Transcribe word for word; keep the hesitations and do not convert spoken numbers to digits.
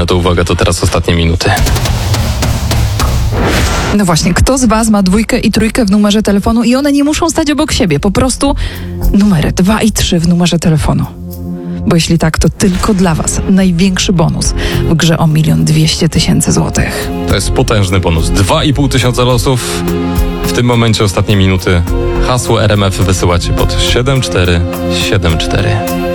No to uwaga, to teraz ostatnie minuty. No właśnie, kto z was ma dwójkę i trójkę w numerze telefonu i one nie muszą stać obok siebie, po prostu numery dwa i trzy w numerze telefonu. Bo jeśli tak, to tylko dla was największy bonus w grze o milion dwieście tysięcy złotych. To jest potężny bonus. Dwa i pół tysiąca losów. W tym momencie ostatnie minuty. Hasło R M F wysyłacie pod siedem cztery siedem cztery.